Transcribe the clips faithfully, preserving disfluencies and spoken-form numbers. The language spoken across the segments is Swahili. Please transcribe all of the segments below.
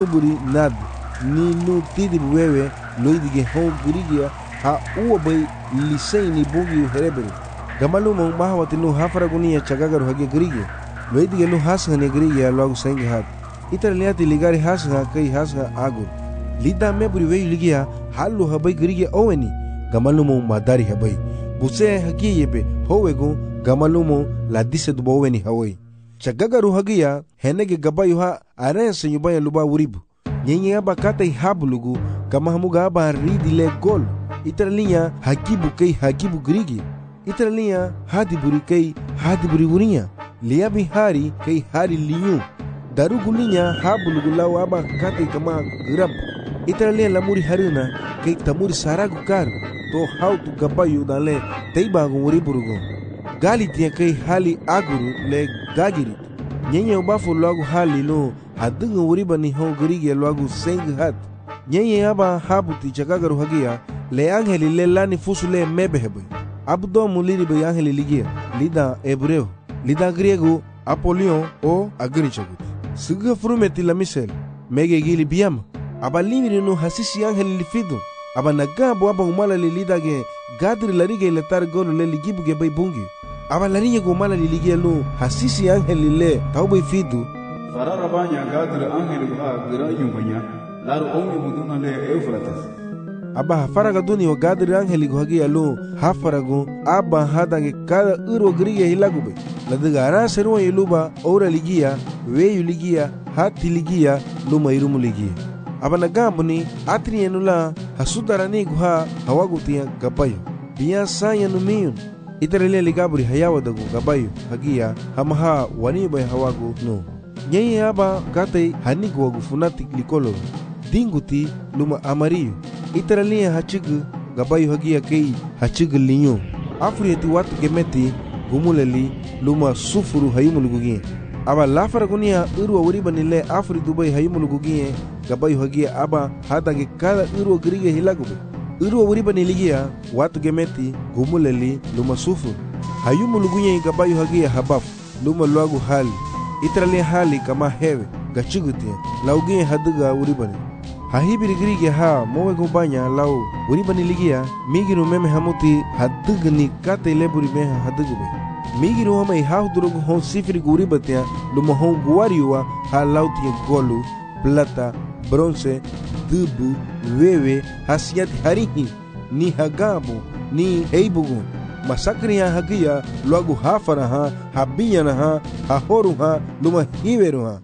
buri nad ni nu tidi wewe loidige hon gurigia ha uwa bay lisay ni bungi herebere gamalu mo mahawati nu hafara gunia chagagaru hage gurigia loidige nu hasga ne gurigia logu sangi hat itar liati ligari hasga kai hasga agur lida me buri weyu ligia halu habay gurigia oweni gamalu mo madari habay buse hagi yebe howegu gamalu mo ladise dubo oweni hawai chagagaru hagia henege gabayu ha arense nyubaya luba uribu nyenye aba kata ihabulugu kama hamuga aba ridi le gol itaralinya hakibu kai hakibu grigi itaralinya hadi buri kai hadi buri urinya liabi hari kai hari liyu darugulinya habulugu lau aba kata kama grab itaralinya lamuri haruna kai tamuri saragu karu to how tu gabayu dale teibagu uriburugo gali tia kai hali aguru le gagiri nyenye ubafu lagu hali no hadunga uriba ni ho gurigi lagu seng hat nyenye aba habuti chagagaru hagia le angeli le lani fusule mebehebe abdo muliri be angeli ligia lida hebreo lida griego apolion o agrichagut suga frumeti la misel mege gili biam aba limiri no hasisi angeli lifido aba nagabo aba umala lida ge gadri larige le tar golo le ligibu ge bay bungi aba larinya gomala liligia lu hasisi angeli le taubai fidu farara banya gadre angeli ha gira yumbanya laru omi muduna le Eufrates aba faraga duni wa gadre angeli gohagia lu hafarago aba hadange kada uro griga hilagube ladiga ara seruwa iluba ora ligia weyu ligia hati ligia luma irumu ligia aba nagambuni atrienula hasudarani guha hawagutia gabayo biya saya numiyun itarele ligaburi hayawadagu gabayu hagia hamaha waniba hawagu no nyenye aba kate hanigu wagu funati likolo dinguti luma amariyu itarele hachigu gabayu hagia kei hachigu linyo afrieti watu gemeti gumuleli luma sufuru hayumulugugie aba lafaragunia urwa uriba nile afri dubai hayumulugugie gabayu hagia aba hadange kada urwa grige hilagube urwa uriba niligia watu gemeti gumuleli luma sufu hayumu lugunye gabayu hagia habaf luma luagu hali itrali hali kama hewe gachigutia laugie haduga uribani hahibiri grige ha mowe gumbanya lau uribani ligia migiru meme hamuti hadugni kate leburi meha hadugube migiru hama ihahudurugu hon sifiri guribatia luma hon guariwa ha lautia golu plata bronze dubu wewe hasiati harihi ni hagabu ni heibugu masakriya hagia luagu hafaraha habiyanaha hahoruha luma hiveruha.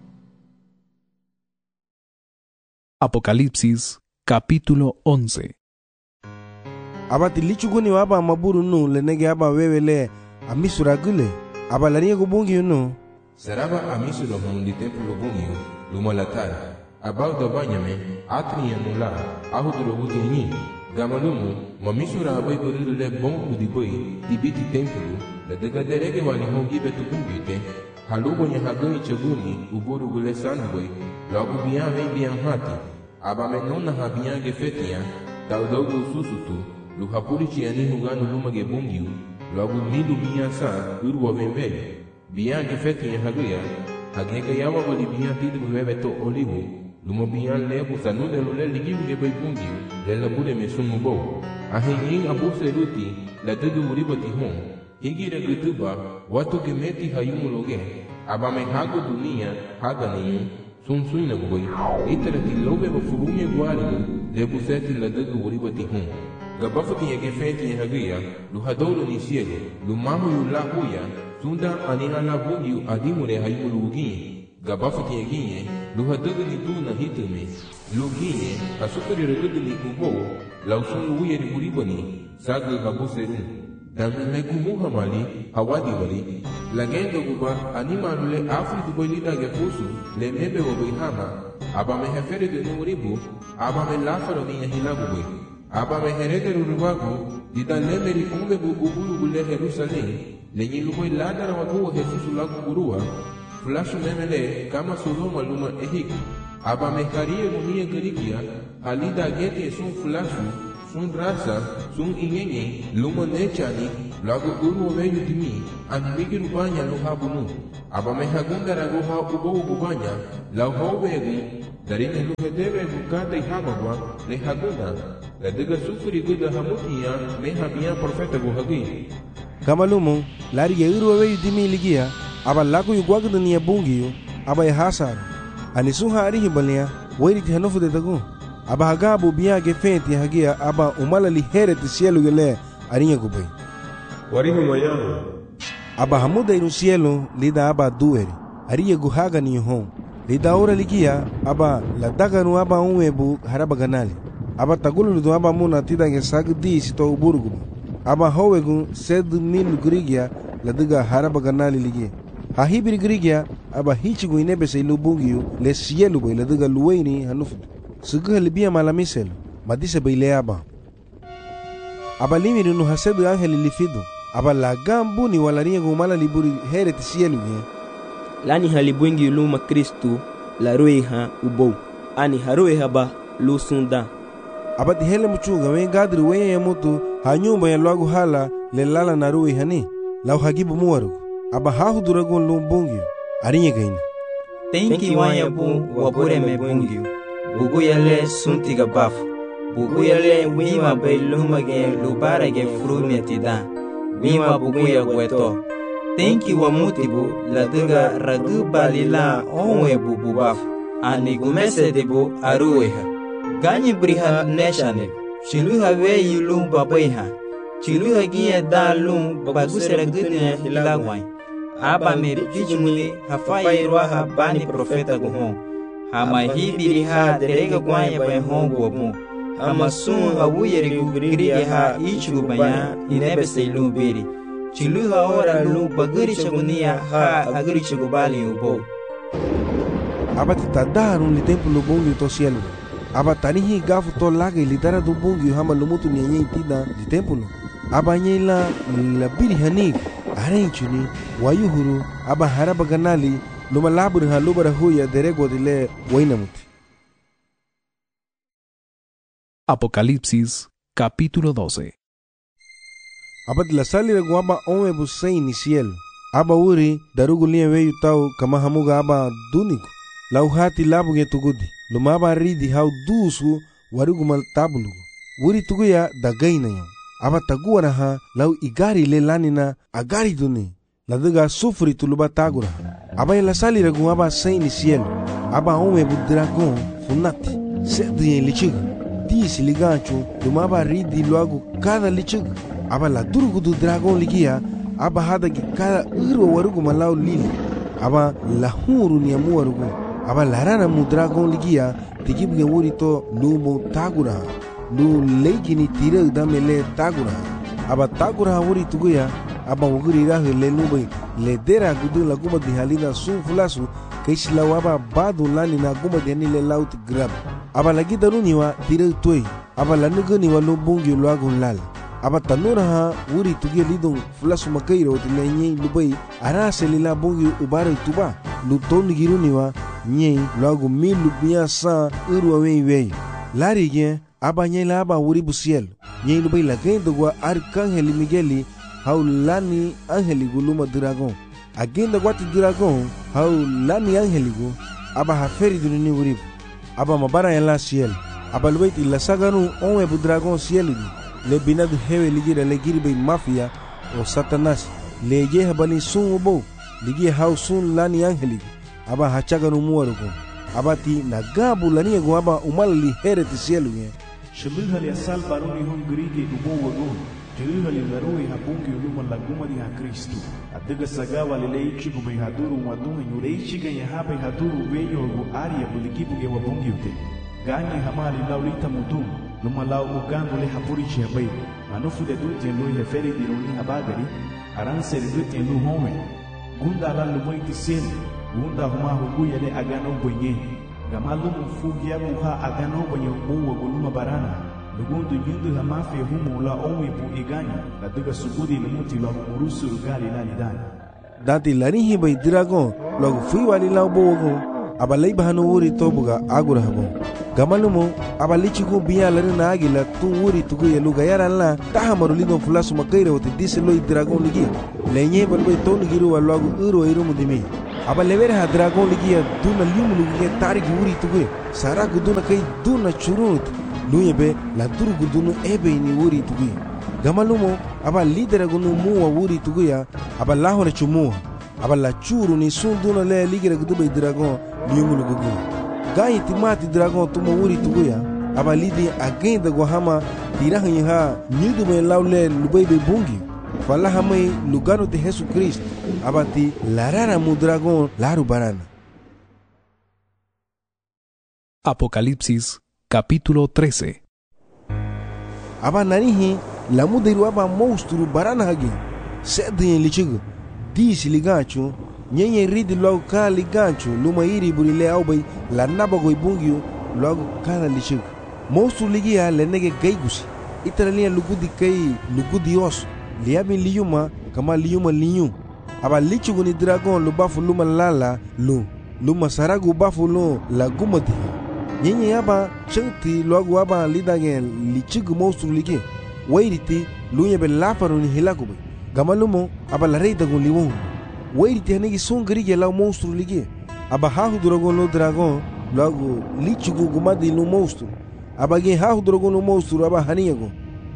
Apocalipsis capítulo once. Abati lichuguni waba maburu nu lenege aba wewe le amisuragule aba lariye gubungi nu seraba amisulo mundi templo bungi luma latara abau da banyame atri yanula ahudro gudini gamalumu mamisura abai buriru le bonku di boy tibiti templu la daga derege wani hongi betu bungite halugo nya hagani chaguni uburu gule sanboy logo bian vem bian hati aba menona habian gefetia daudogo susutu lu hapuri chiani hugano luma ge bungiu logo midu bian sa urwa vembe bian gefetia haguya hagega yawa bali bian tidu bebeto olivo luma bian lebu sanude lule ligiu ge bay bungiu le labure mesumu bo ahenyin abu seruti la dugu uribati hon higira gutuba watu gemeti hayumuloge aba me hago dunia haganiyu sun suina boy itarati lobe ba furume gwari lebu seti la dugu uribati hon gabafati ge feti hagiya lu hadolo ni siege lu mamu yula huya sunda anina la bungiu adimure hayumulugi gabafati yeginye lu hadugu ni tuna hitume lu ginye asukari regudu ni kubo la usun uye ni uribani sagu gabu serun dan me kumu hamali hawadi wali lagendo guba anima lule afri dubai lida ge fusu le mebe wo bihama aba me hefere de nuribu aba me lafaro ni hilagu boy aba me herede ruruwagu dida le meri umbe bu ubulu gule Jerusalem le nyilu boy ladara wagu Jesus lagu gurua flashu memele kama sodoma luma ehik aba me karie mumie gerikia halida gete sun flashu sun rasa sun inyenye luma nechani lagu guru weyu dimi animigi rubanya lo habunu aba me hagunda rago ha ubo ubanya la hobegu dari ne luhe debe bukata i hamagwa ne haguna la diga sufuri guda hamutia me habia profeta go hagi Gamalumo lari ya iru awe dimi ligia aba laku yu gwagda ni ya bungi yu aba ya hasara anisuha arihi balia wairi ti hanofu de tagu aba hagabu biya ge fenti hagia aba umala li here ti cielo gele arinya gubai warihi moyano aba hamuda inu cielo lida aba dueri ariya guhaga ni hon lida ora ligia aba la daganu aba unwebu haraba ganali aba tagulu do aba muna tidange sagdi sito uburgu aba howegu sed mil grigia la diga haraba ganali ligia ha hibir grigia aba hichigu inebe se lubungiu le cielo bay la diga luweni hanufu suga libia malamisel madise bayle aba aba limiru no hasedu angeli lifidu aba la gambu ni walaria gumala liburi here ti cielo ge lani halibwengi luma Kristu la roiha ubou ani haroiha ba lusunda abati hele muchunga we gadri we ya mutu ha nyumba ya lwagu hala le lala na roiha ni lau hagibu muwaru aba hahu duragon lumbungi arinya gaina tenki wanya bu wabure me bungi bugu yale suntiga bafu bugu yale wima bay luma ge lubara ge frumia tida wima bugu ya gweto tenki wa mutibu la diga ragu balila onwe bubu baf ani gumese debu arueha ganyi briha neshane chiluha we yulu babaiha chiluha giya dalum bagusera gudina hilagwai aba me bijumuli hafai roha bani profeta guhon hama hibiri ha derega gwanya bay hon gobu hama sun hawuyeri gugri ha ichu banya inebe seilu biri chiluha ora lu bagari chagunia ha agari chagubali ubo abati tadaru li tempo lo bongi to cielo aba tanihi gafu to laga litara do bongi hama lumutu nyenye tida li tempo lo aba nyela la biri hanik arenchuni wayuhuru aba haraba ganali luma labur ha lubara huya derego dile wainamuti. Apocalipsis capítulo doce. Abad la salira guaba onwe busei ni cielo aba uri darugu liya weyu tau kama hamuga aba duniku lau hati labu ge tugudi luma aba ridi hau dusu warugu mal tabulugu uri tuguya dagaina yo aba taguara ha lau igari le lanina agari duni ladiga sufri tuluba tagura aba la salira guaba sei ni cielo aba onwe bu dragon funati sedu yen lichiga disi liganchu luma aba ridi luagu kada lichiga aba la durgu du dragon ligia aba hada ki kada iro warugu malau lili aba la huru ni amu warugu aba la rana mu dragon ligia tigibu ge wuri to lumo tagura lu leiki ni tira damele tagura aba tagura wuri tuguya aba wuguri rahu le lubai le dera gudu la guma di halina sun fulasu kaisila waba badu lani na guma di anile laut grab aba lagi daruniwa tira toy aba la nugani wa lumbungi luagun lal aba tanura ha wuri tugia lidong fulasu makairo tile nyei lubai arase lila bongi ubara tuba lutoni giruniwa nyei luagu milu biya sa urwa wei wei lari gen aba nyei la aba wuri busiel nyei lubai la gendo gwa arkangeli migeli hau lani angeli guluma dragon agenda gwati dragon hau lani angeli gu aba haferi dunini wuri aba mabara ya la ciel aba lubai la saganu onwe bu dragon ciel di le binadu hewe ligira le girbe mafia o satanas le je habali sun ubo ligi hau sun lani angeli aba hachaga no muwarugo abati nagabu lani go aba umal li hereti cielo ye shibulha li asal baruni hum grige ubo wago jilha li garoi habungi uluma laguma di ha Kristo adiga sagawa le leichi go behaduru wadunga nyureichi ga yahaba haduru weyo go aria buligibu ge wabungi ute gani hamali laulita mudum luma lau ugango le hapuri chiabai manufu de dute lui heferi di runi habagari aran seri dute lu home gunda la lumoi tiseni gunda huma huguya le agano bonye gamalu mfugi ya muha agano bonye uwa guluma barana lugundu nyundu hamafi humu la omi bu iganya la duga sugudi lumuti la murusu rugali la lidani dati lani hibai dragon logo fui wali lau bogo abalai bahano wuri tobuga agura habo gamalumo abalichi ku biya larina agila tu wuri tugu yelu gayara la tahamaru lido fulasu makaira wote dise loi dragon ligi lenye balbai tonu giru walagu uro iru mudimi aba levere ha dragon ligia duna lium lugia tarigi uri tugue sara guduna kai duna churut luye be la duru gudunu ebe ni uri tugue gamalumo aba lidera gunu muwa uri tugue aba lahore chumuha aba la churu ni sunduna le ligira gudube dragon lium lugu gai timati dragon tumo uri tugue aba lidi agenda go hama tirahan ha nidu me laule lubebe bungi fala hamai lugano de Jesus Cristo abati larara mu dragon laru barana. Apocalipsis capítulo trece. Aba narihi la mudiru aba monstru barana hagi sedin lichigu disi ligancho nyenye ridi logo ka ligancho luma iri burile aubai la nabago ibungio logo kana lichigu monstru ligia lenege gaigusi italian lugudi kai lugudi os liabi liyuma kama liyuma liyu aba lichugu ni dragon lu bafu luma lala lu luma saragu bafu lu la gumati nyenye aba chenti logo aba lidagen lichugu monstru ligi wairiti lu yebe lafaru ni hilakubi gamalumo aba la reida gun liwon wairiti hanegi songri ge la monstru ligi aba hahu dragon lo dragon logo lichugu gumadi lu monstru aba ge hahu dragon lu monstru aba haniyago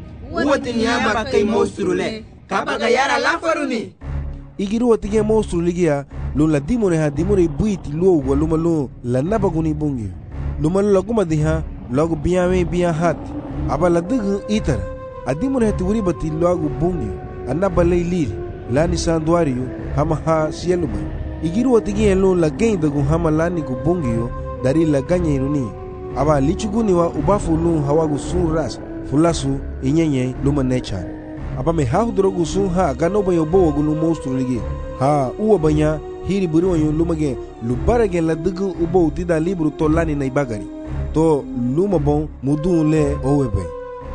Uwati ni aba kai monstru le kaba gayara lafaru ni igiru watige monstru ligia lu la dimone ha dimone buiti lu wa luma lu la nabaguni bungi luma lu laguma diha logo biame bia hat aba la dugu itar adimone ha tiwuri bati logo bungi anaba leili lani sanduario hama ha sieluba igiru watige lu la genda gu hama lani gu bungi dari la ganya iruni aba lichuguni wa ubafu lu hawagu sun ras fulasu inyenye luma nechan aba me hahu drogu sun ha ganoba yo bo gulu monstru ligi ha uwa banya hiri buriwa yo luma ge lubarage la dugu ubo tida libru to lani na ibagari to luma bon mudun le owebe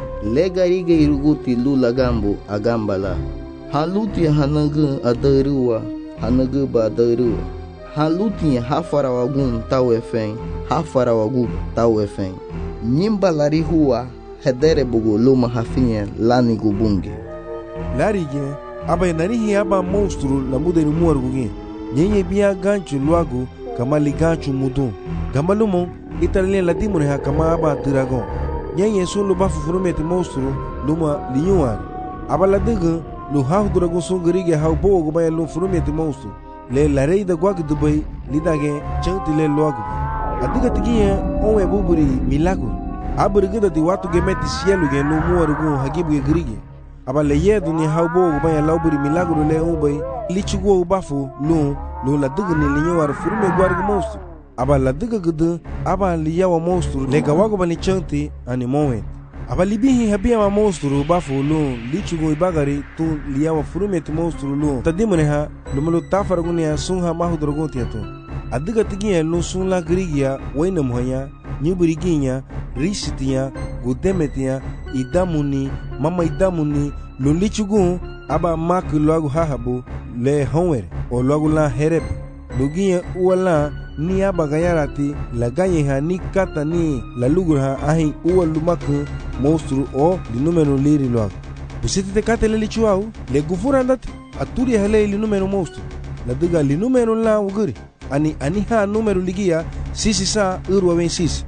le gari ge iruguti lu lagambu agambala haluti hanagu adaruwa hanagu ba adaruwa haluti hafara wagun tawefen hafara wagu tawefen nyimba lari huwa hedere bugu luma hafinye lani gubungi larige aba narihi aba monstru la mudenu muargugi nyenye bia ganchu luagu kama liganchu mudu gamalumo italien la dimone ha kama aba dragon nyenye sulu bafu furumeti monstru luma liyuan aba la digu lu hahu dragon sungrige ha bo go bay lu furumeti monstru le la reida gwag dubai lidage chanti le luagu adiga tigiye onwe buburi milagro aburigida di watu gemeti sielu ge no muargu hagibu ge grige aba le yedu ni haubo go baya lauburi milagro le ubay lichugo bafu lu lu la diga ni linyo war furme gwargu monstru aba la diga gudu aba liyawa monstru le gawago bani chanti ani moment aba libihi habia ma monstru bafu lu lichugo ibagari tu liyawa furme ti monstru lu tadimone ha lumulu tafargu ni sunha mahu drogon tietu adiga tigiye lu sun la grigia waina muhanya nyuburiginya risitiya gudemetiya idamuni mama idamuni lulichugu aba mak logu hahabu le honwer o logu la hereb lugiye uwala ni aba gayarati la ganye ha ni kata ni la lugur ha ahi uwa lumaku monstru o di numero liri logu busiti te kate le lichuau le gufura ndati aturi hele li numero monstru la diga li numero la uguri ani ani ha numero ligia sisi sa urwa wen sisi.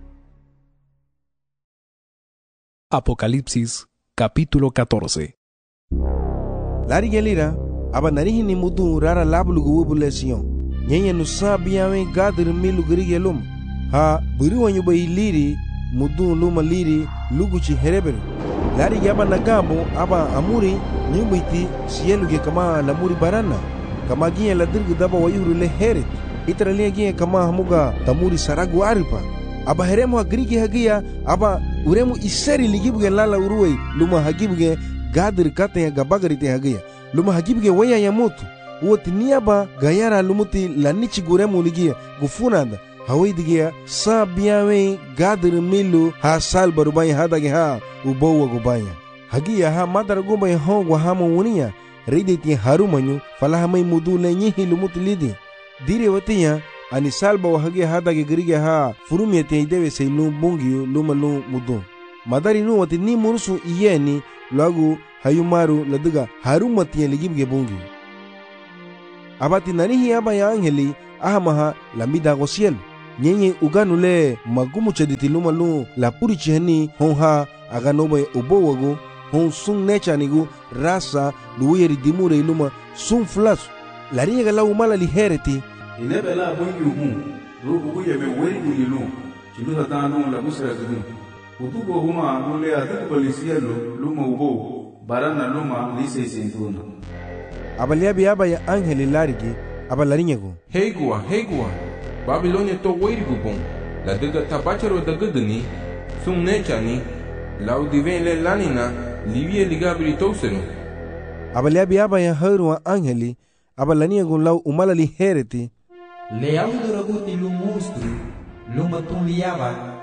Apocalipsis capítulo catorce. Lari gelira aba narihi ni mudu rara lablu gubu lesion nyenye nusa biyawe gadir milu grige lum ha buriwa nyuba iliri mudu luma liri luguchi herebere lari yaba nagabo aba amuri nyubiti sieluge kama lamuri barana kama giye la dirgu daba wayuru le heret itralia giye kama hamuga tamuri saragu aripa aba heremu hagrigi hagia aba uremu iseri ligibuge lala uruwe luma hagibuge gadir kate ya gabagari te hagia luma hagibuge waya ya mutu woti niaba gayara lumuti lanichi guremu ligia gufunanda hawaidigia sa biyawe gadir milu ha sal barubaya hadage ha ubowa gubaya hagia ha madara gubaya hongwa hama wunia riditi harumanyu falahamai mudu le nyihi lumuti lidi dire watiya ani salba wa hage hadage grige ha furumye te idewe se lu bungiyo luma lu mudu madari nu wati ni murusu iyeni lagu hayumaru ladiga harumati ligibge bungi abati nanihi aba ya angeli ahamaha lamida go cielo nyenye uganule magumu cheditiluma lu la puri chihani honha aganobe ubowago hon sun nechanigu rasa luweri dimure iluma sun flasu lariga la umala lihereti inebela bongi umu rubu yeme weri gulilu chilusa tanu la busra gudu utugo huma nule atu policielo luma ubo barana luma lise sentuna abaliabi aba ya angeli larigi abalarinyego Hegua, hegua. Babilonia to weri gubon. La dega tabachero da gudani. Sum nechani. Lau diven le lanina. Livie ligabri tosenu. abaliabi aba ya haruwa angeli abalaniego lau umala lihereti Le audo raguti lu monstru, lu matun liaba,